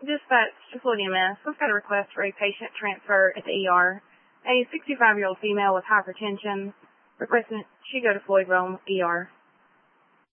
Dispatch to Floyd EMS. We've got a request for a patient transfer at the ER. A 65-year-old female with hypertension requesting she go to Floyd Rome ER.